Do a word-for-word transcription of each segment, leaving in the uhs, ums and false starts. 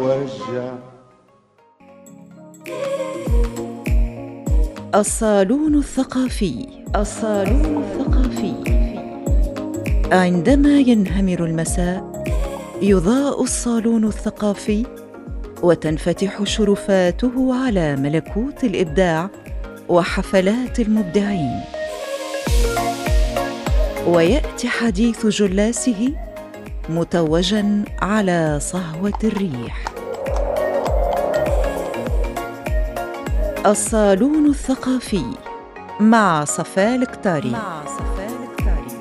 موجع. الصالون الثقافي. الصالون الثقافي. عندما ينهمر المساء يضاء الصالون الثقافي وتنفتح شرفاته على ملكوت الإبداع وحفلات المبدعين، ويأتي حديث جلاسه متوجاً على صهوة الريح. الصالون الثقافي مع صفاء الكتاري. مع صفاء الكتاري.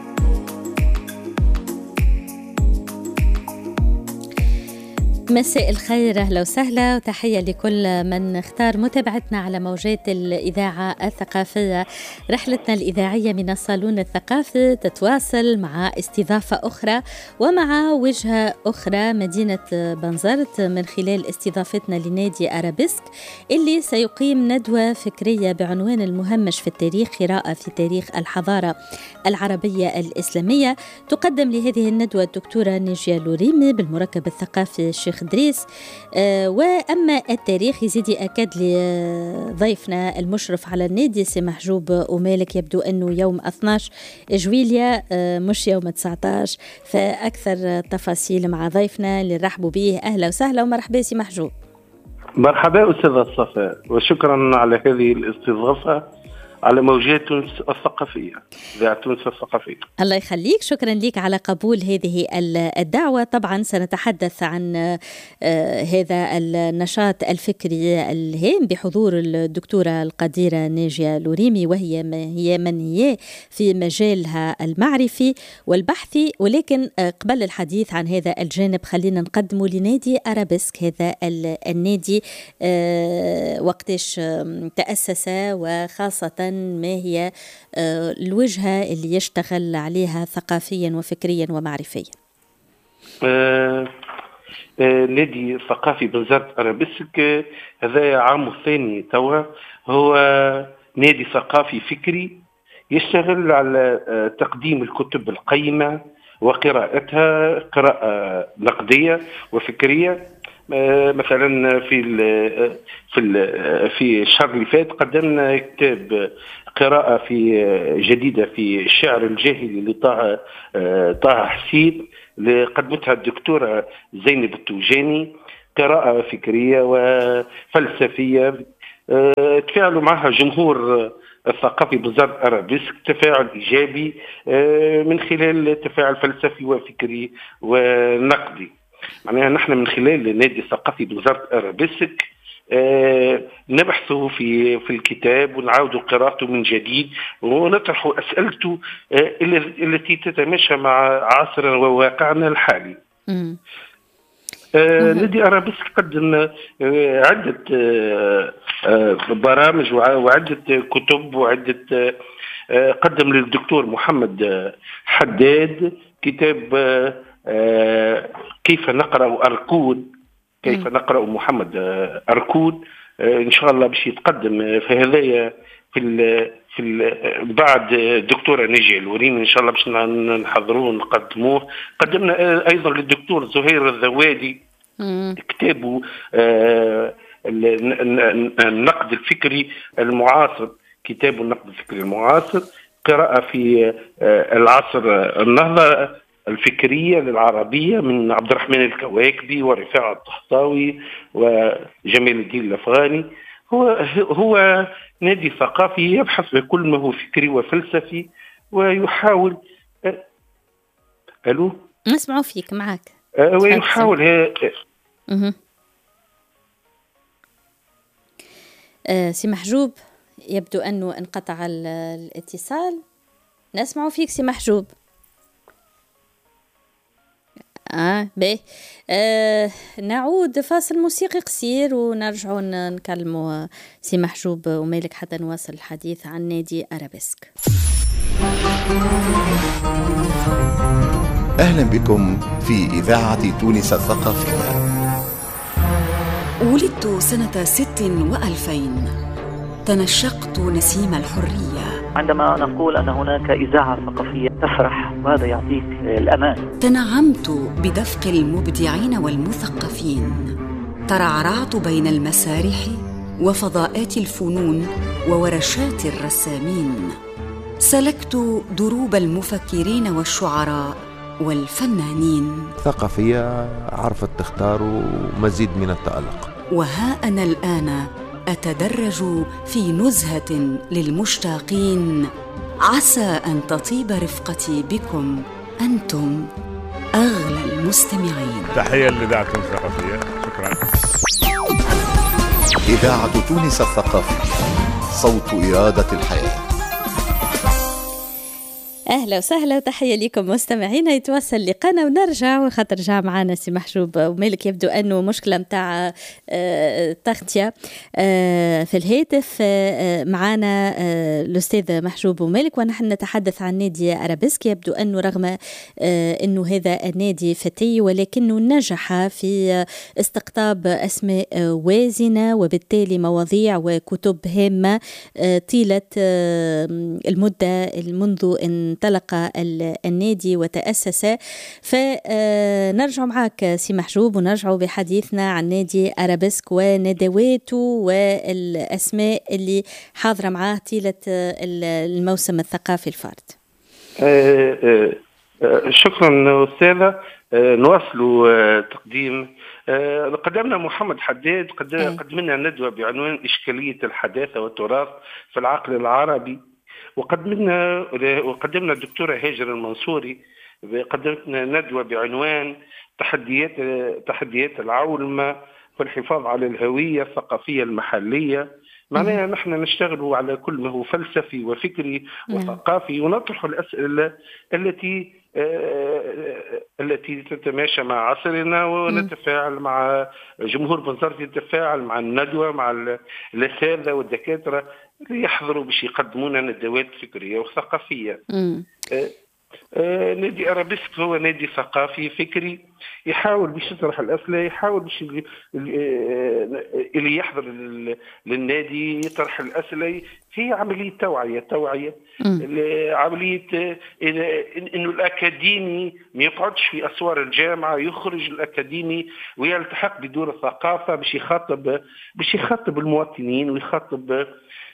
مساء الخير، أهلا وسهلا وتحية لكل من اختار متابعتنا على موجات الإذاعة الثقافية. رحلتنا الإذاعية من الصالون الثقافي تتواصل مع استضافة أخرى ومع وجهة أخرى مدينة بنزرت من خلال استضافتنا لنادي أرابيسك اللي سيقيم ندوة فكرية بعنوان المهمش في التاريخ، قراءة في تاريخ الحضارة العربية الإسلامية. تقدم لهذه الندوة الدكتورة نيجيا لوريمي بالمركب الثقافي الشيخ دريس. أه وأما التاريخ يزيد أكد لضيفنا المشرف على النادي سي محجوب ومالك. يبدو أنه يوم اثني عشر جويلية أه مش يوم تسعة عشر، فأكثر تفاصيل مع ضيفنا اللي نرحبوا به. أهلا وسهلا ومرحبا سي محجوب. مرحبا أستاذة صفاء، وشكرا على هذه الاستضافة على موجات تونس الثقافية، إذاعة تونس الثقافية. الله يخليك، شكرا لك على قبول هذه الدعوة. طبعا سنتحدث عن هذا النشاط الفكري الهام بحضور الدكتورة القديرة نيجيا لوريمي، وهي هي من هي في مجالها المعرفي والبحثي. ولكن قبل الحديث عن هذا الجانب خلينا نقدمه لنادي أرابيسك. هذا النادي وقتاش تأسس، وخاصة ما هي الوجهة اللي يشتغل عليها ثقافيا وفكريا ومعرفيا؟ آه آه نادي ثقافي بنزرت أرابيسك هذا عامه الثاني توا، هو نادي ثقافي فكري يشتغل على آه تقديم الكتب القيمة وقراءتها قراءة نقدية وفكرية. مثلا في ال في ال في الشهر اللي فات قدمنا كتاب قراءة في جديدة في الشعر الجاهلي لطه طه حسين اللي قدمتها الدكتورة زينب التوجاني، قراءة فكرية وفلسفية تفاعلوا معها جمهور الثقافي بنزرت أرابيسك تفاعل إيجابي من خلال تفاعل فلسفي وفكري ونقدي. معناها نحن من خلال النادي الثقافي بنزرت أرابيسك آه نبحثوا في في الكتاب ونعاودوا قراءته من جديد ونطرح أسئلته آه التي تتماشى مع عصرنا وواقعنا الحالي. آه نادي أرابيسك قدم آه عدة آه آه برامج وعدة كتب وعدة آه قدم للدكتور محمد حداد كتاب آه آه كيف نقرأ أركود، كيف م. نقرأ محمد آه أركود. آه إن شاء الله باش يتقدم في هذايا في ال في ال بعد الدكتورة نيجيا لوريمي إن شاء الله باش نحضروه ونقدموه. قدمنا آه أيضا للدكتور زهير الذوادي م. كتابه آه النقد الفكري المعاصر، كتاب النقد الفكري المعاصر، قراءة في آه العصر النهضة الفكرية للعربية من عبد الرحمن الكواكبي ورفاعة الطهطاوي وجمال الدين الأفغاني. هو هو نادي ثقافي يبحث بكل ما هو فكري وفلسفي ويحاول أه... ألو نسمعوا فيك معك أه ويحاول ها... أه... أه سي محجوب، يبدو أنه انقطع الاتصال. نسمعوا فيك سي محجوب. آه باهي آه نعود فاصل موسيقي قصير ونرجعوا نكلموا سي محجوب ومالك حتى نواصل الحديث عن نادي أرابيسك. أهلا بكم في إذاعة تونس الثقافية. ولدت سنة ست وألفين، تنشقت نسيم الحرية. عندما نقول أن هناك إذاعة ثقافية تفرح وهذا يعطيك الأمان. تنعمت بدفق المبدعين والمثقفين. ترعرعت بين المسارح وفضاءات الفنون وورشات الرسامين. سلكت دروب المفكرين والشعراء والفنانين. ثقافية عرفت تختار مزيد من التألق. وها أنا الآن أتدرج في نزهة للمشتاقين، عسى أن تطيب رفقتي بكم أنتم أغلى المستمعين. تحية لإذاعة تونس الثقافية. شكرا. إذاعة تونس الثقافية، صوت إرادة الحياة. أهلا وسهلا وتحية لكم مستمعينا. يتواصل لقانا ونرجع وخاطر رجع معنا سي محجوب ومالك. يبدو أنه مشكلة متاع تغطية في الهاتف. معنا الأستاذ محجوب ومالك ونحن نتحدث عن نادي أرابيسك. يبدو أنه رغم أنه هذا النادي فتي ولكنه نجح في استقطاب أسماء وازنة وبالتالي مواضيع وكتب هامة طيلة المدة منذ أن انطلق النادي وتأسس. فنرجع معك سي محجوب ونرجع بحديثنا عن نادي أرابيسك وندواته والأسماء اللي حاضرة معاه طيلة الموسم الثقافي الفارد. شكرا أستاذة. نواصل تقديم. قدمنا محمد حداد قدمنا ندوة بعنوان إشكالية الحداثة والتراث في العقل العربي، وقدمنا وقدمنا الدكتورة هاجر المنصوري قدمنا ندوة بعنوان تحديات تحديات العولمة والحفاظ على الهوية الثقافية المحلية. معناها نحن نشتغل على كل ما هو فلسفي وفكري وثقافي ونطرح الأسئلة التي التي تتماشى مع عصرنا ونتفاعل مع جمهور بنزرت، يتفاعل مع الندوة مع الأساتذة والدكاترة اللي يحضروا باش يقدمونا ندوات فكرية وثقافية. آه نادي أرابيسك هو نادي ثقافي فكري يحاول باش يطرح الأسئلة، يحاول باش اللي يحضر للنادي يطرح الأسئلة. هي عملية توعية توعية عملية إنه الأكاديمي ما يقعدش في أسوار الجامعة، يخرج الأكاديمي ويلتحق بدور الثقافة باش يخاطب باش يخاطب المواطنين ويخاطب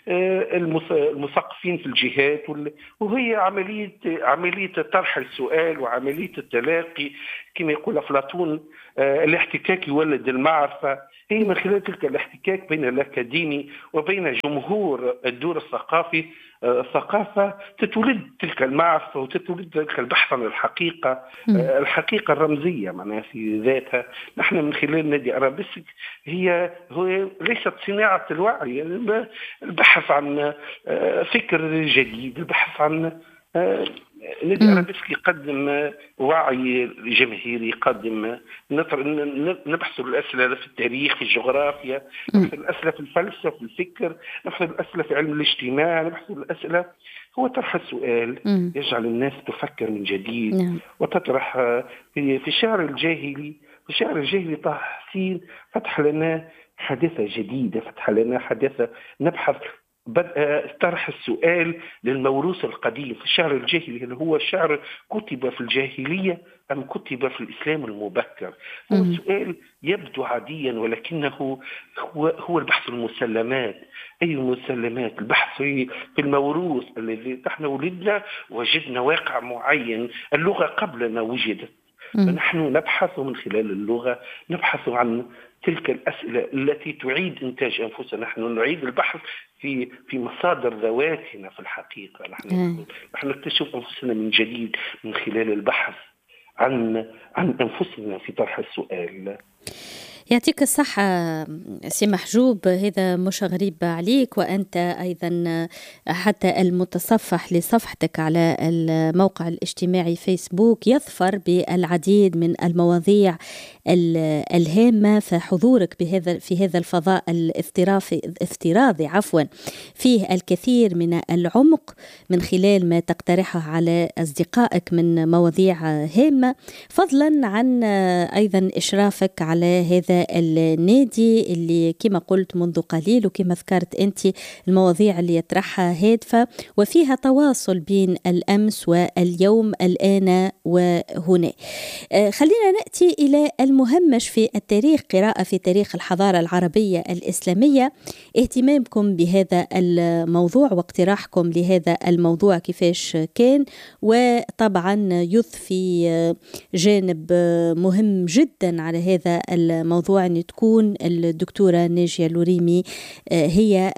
المثقفين في الجهات. وهي عملية عملية طرح السؤال وعملية التلاقي كما يقول أفلاطون. الاحتكاك يولد المعرفة. هي من خلال تلك الاحتكاك بين الأكاديمي وبين جمهور الدور الثقافي الثقافة تتولد تلك المعرفة وتتولد تلك البحث عن الحقيقة الحقيقة الرمزية معناها في ذاتها. نحن من خلال نادي أرابيسك هي هو ليست صناعة الوعي، البحث عن فكر جديد، البحث عن نادي أرابيسك يقدم وعي جماهيري، يقدم نبحث الأسئلة في التاريخ في الجغرافيا، نبحث الأسئلة في الفلسفة في الفكر، نبحث الأسئلة في علم الاجتماع، نبحث الأسئلة هو طرح السؤال يجعل الناس تفكر من جديد وتطرح في الشعر الجاهلي. في الشعر الجاهلي طه حسين فتح لنا حداثة جديدة، فتح لنا حداثة نبحث بدأ طرح السؤال للموروث القديم في الشعر الجاهلي. هل هو الشعر كتب في الجاهلية أم كتب في الإسلام المبكر؟ هو السؤال يبدو عاديا ولكنه هو, هو البحث المسلمات. أي مسلمات؟ البحث في الموروث الذي نحن ولدنا وجدنا واقع معين، اللغة قبلنا وجدت، فنحن نبحث من خلال اللغة، نبحث عن تلك الأسئلة التي تعيد إنتاج أنفسنا. نحن نعيد البحث في في مصادر ذواتنا في الحقيقة. نحن نحن نكتشف أنفسنا من جديد من خلال البحث عن عن أنفسنا في طرح السؤال. يعطيك الصحة سي محجوب. هذا مش غريب عليك، وأنت أيضا حتى المتصفح لصفحتك على الموقع الاجتماعي فيسبوك يظفر بالعديد من المواضيع الهامة. فحضورك بهذا في هذا الفضاء الافتراضي افتراضي عفوا فيه الكثير من العمق من خلال ما تقترحه على أصدقائك من مواضيع هامة، فضلا عن أيضا إشرافك على هذا هذا النادي اللي كما قلت منذ قليل وكما ذكرت أنت المواضيع اللي يطرحها هادفة وفيها تواصل بين الأمس واليوم الآن وهنا. خلينا نأتي إلى المهمش في التاريخ، قراءة في تاريخ الحضارة العربية الإسلامية. اهتمامكم بهذا الموضوع واقتراحكم لهذا الموضوع كيفاش كان، وطبعا يضفي جانب مهم جدا على هذا الموضوع أن تكون الدكتورة ناجية لوريمي هي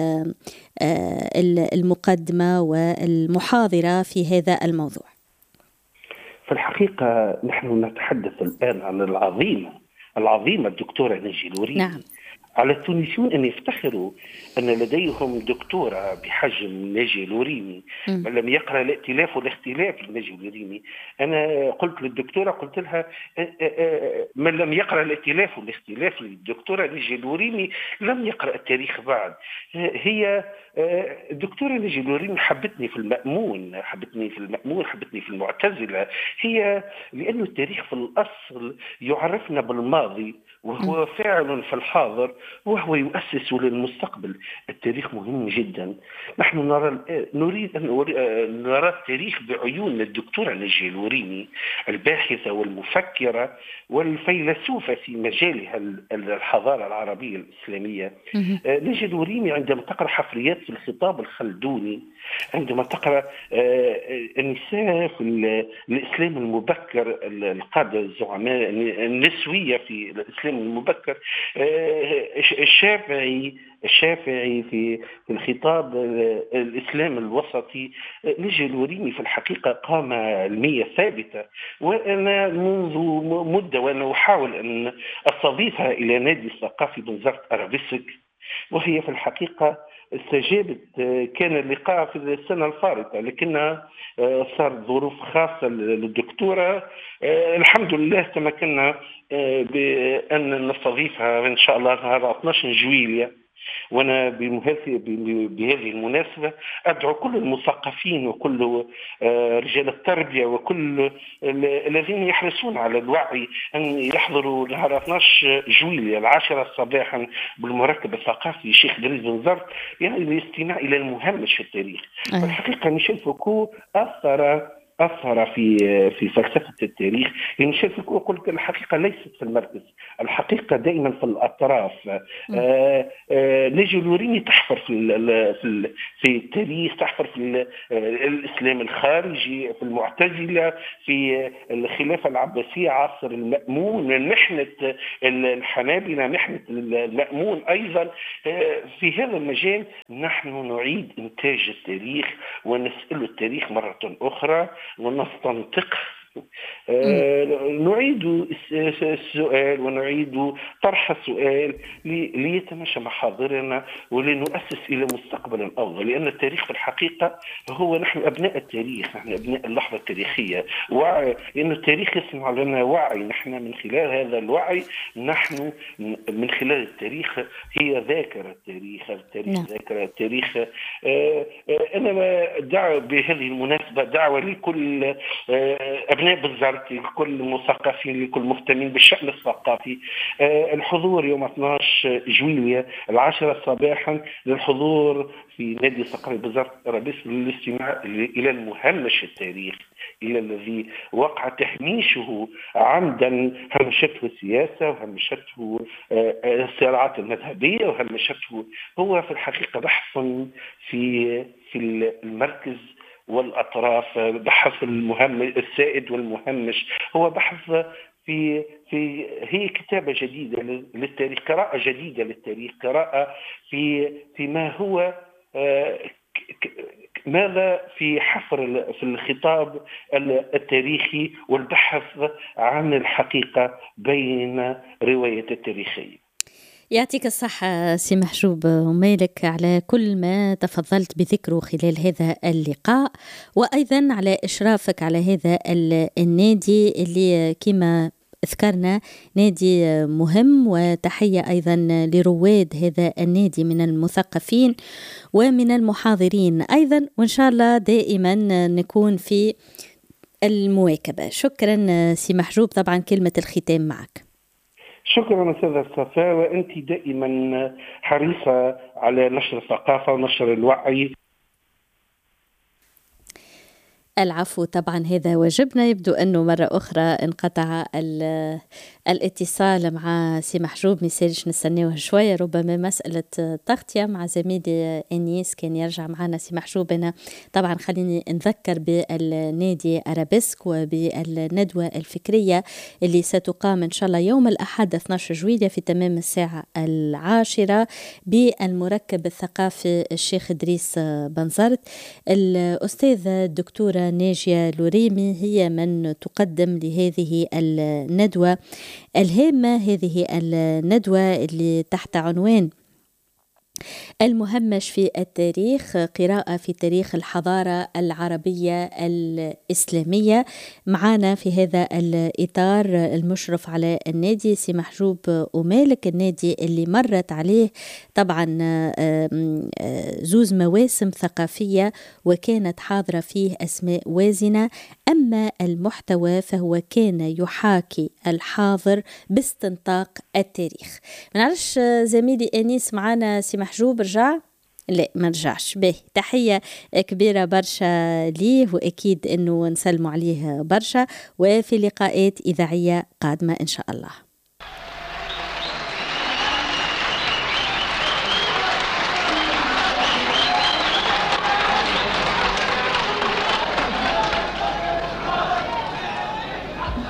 المقدمة والمحاضرة في هذا الموضوع. في الحقيقة نحن نتحدث الآن عن العظيمة العظيمة الدكتورة ناجية لوريمي. نعم. على التونسيون أن يفتخروا أن لديهم دكتورة بحجم ناجية لوريمي. من لم يقرأ الائتلاف والاختلاف لناجية لوريمي، أنا قلت للدكتورة قلت لها من لم يقرأ الائتلاف والاختلاف للدكتورة ناجية لوريمي لم يقرأ التاريخ بعد. هي الدكتورة ناجية لوريمي حبتني في المأمون حبتني في المأمون حبتني في المعتزلة. هي لأن التاريخ في الأصل يعرفنا بالماضي وهو فاعل في الحاضر وهو يؤسس للمستقبل. التاريخ مهم جدا. نحن نرى نريد أن نرى التاريخ بعيون الدكتورة ناجية لوريمي الباحثة والمفكرة والفيلسوفة في مجالها الحضارة العربية الإسلامية. ناجية لوريمي عندما تقرأ حفريات في الخطاب الخلدوني، عندما تقرأ النساء في الإسلام المبكر، القادة الزعماء النسوية في الإسلام المبكر، الشافعي الشافعي في في الخطاب الإسلام الوسطي، ناجية لوريمي في الحقيقة قامة علمية ثابتة. وأنا منذ مدة وأنا أحاول أن أستضيفها إلى نادي الثقافي بنزرت أرابيسك، وهي في الحقيقة استجابت. كان اللقاء في السنة الفارطة لكنها صار ظروف خاصة للدكتورة. الحمد لله تمكنا بأن نستضيفها إن شاء الله نهار اثني عشر جويلية. وانا بهذه المناسبه ادعو كل المثقفين وكل رجال التربيه وكل الذين يحرصون على الوعي ان يحضروا نهار اثني عشر جويلية العاشرة صباحا بالمركب الثقافي شيخ دريس بنزرت، يعني للاستماع الى المهمش في التاريخ. أه. الحقيقه ميشيل فوكو اثر أثر في في فلسفة التاريخ. يعني ميشيل فوكو قلت الحقيقة ليست في المركز، الحقيقة دائما في الأطراف. آه آه ناجية لوريمي تحفر في في في التاريخ، تحفر في الإسلام الخارجي، في المعتزلة، في الخلافة العباسية عصر المأمون، من محنة الحنابلة، محنة المأمون أيضا. آه في هذا المجال نحن نعيد إنتاج التاريخ ونسأل التاريخ مرة أخرى ونستنطق. آه نعيد السؤال ونعيد طرح السؤال ليتماشى مع حاضرنا ولنؤسس إلى مستقبل أفضل. لأن التاريخ في الحقيقة هو نحن أبناء التاريخ، نحن أبناء اللحظة التاريخية. وعي، لأن التاريخ يصنع لنا وعي. نحن من خلال هذا الوعي، نحن من خلال التاريخ هي ذاكرة التاريخ. التاريخ ذاكرة التاريخ. آه أنا دعوة بهذه المناسبة دعوة لكل آه أبناء بنزرت، لكل المثقفين، لكل مهتمين بالشأن الثقافي، آه الحضور يوم اثني عشر جويلية العاشرة صباحا للحضور في نادي الثقافي بنزرت أرابيسك للاستماع إلى المهمش التاريخ، إلى الذي وقع تهميشه عمدا. همشته السياسة وهمشته آه الصراعات المذهبية وهمشته. هو في الحقيقة بحث في في المركز والأطراف، بحث المهم السائد والمهمش. هو بحث في في هي كتابة جديدة للتاريخ، قراءة جديدة للتاريخ، قراءة في في ما هو ماذا في حفر في الخطاب التاريخي والبحث عن الحقيقة بين رواية التاريخية. يعطيك الصحة سي محجوب ومالك على كل ما تفضلت بذكره خلال هذا اللقاء، وأيضا على إشرافك على هذا النادي اللي كما ذكرنا نادي مهم. وتحية أيضا لرواد هذا النادي من المثقفين ومن المحاضرين أيضا، وإن شاء الله دائما نكون في المواكبة. شكرا سي محجوب. طبعا كلمة الختام معك. شكرا أستاذة صفاء، وأنت دائما حريصة على نشر الثقافة ونشر الوعي. العفو، طبعا هذا واجبنا. يبدو أنه مرة أخرى انقطع الاتصال مع سي محجوب، ميساج نستناوه شوية، ربما مسألة تغطية مع زميلي أنيس كان يرجع معنا سي محجوب. أنا طبعا خليني نذكر بالنادي أرابيسك وبالندوة الفكرية اللي ستقام إن شاء الله يوم الأحد اثني عشر جويلية في تمام الساعة العاشرة بالمركب الثقافي الشيخ إدريس بنزرت. الأستاذة الدكتورة ناجية لوريمي هي من تقدم لهذه الندوة الهامة، هذه الندوة اللي تحت عنوان المهمش في التاريخ، قراءة في تاريخ الحضارة العربية الإسلامية. معنا في هذا الإطار المشرف على النادي سي محجوب ومالك، النادي اللي مرت عليه طبعا زوز مواسم ثقافية وكانت حاضرة فيه أسماء وازنة، أما المحتوى فهو كان يحاكي الحاضر باستنطاق التاريخ. منعرفش زميلي أنيس معنا سي محجوب رجع؟ لا ما رجعش. به تحية كبيرة برشا ليه، وأكيد أنه نسلموا عليه برشا، وفي لقاءات إذاعية قادمة إن شاء الله.